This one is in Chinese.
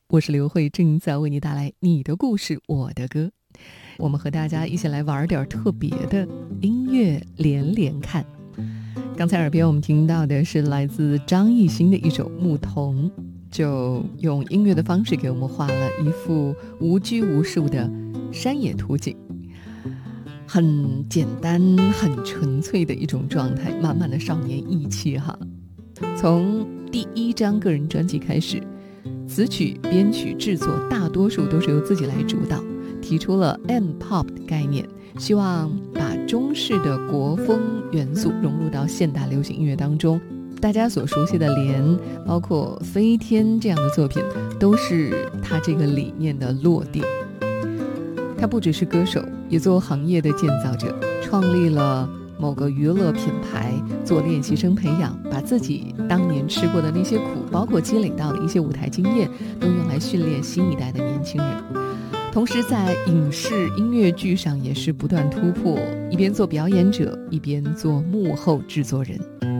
我是刘慧，正在为你带来你的故事我的歌。我们和大家一起来玩点特别的音乐连连看。刚才耳边我们听到的是来自张艺兴的一首《牧童》，就用音乐的方式给我们画了一幅无拘无束的山野图景，很简单很纯粹的一种状态，满满的少年意气哈。从第一张个人专辑开始，词曲编曲制作大多数都是由自己来主导，提出了 M-pop 的概念，希望把中式的国风元素融入到现代流行音乐当中。大家所熟悉的莲，包括飞天这样的作品，都是他这个理念的落地。他不只是歌手，也做行业的建造者，创立了某个娱乐品牌，做练习生培养，把自己当年吃过的那些苦，包括积累到的一些舞台经验，都用来训练新一代的年轻人。同时在影视音乐剧上也是不断突破，一边做表演者，一边做幕后制作人。